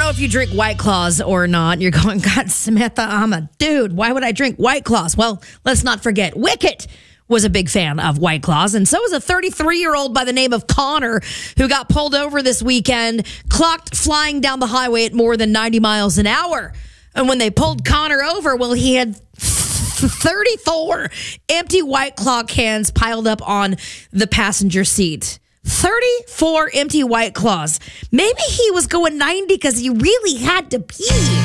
know if you drink White Claws or not. You're going, God, Samantha, I'm a dude. Why would I drink White Claws? Well, let's not forget, Wicket was a big fan of White Claws, and so was a 33-year-old by the name of Connor, who got pulled over this weekend, clocked flying down the highway at more than 90 miles an hour. And when they pulled Connor over, well, he had 34 empty White Claw cans piled up on the passenger seat. 34 empty White Claws. Maybe he was going 90 because he really had to pee.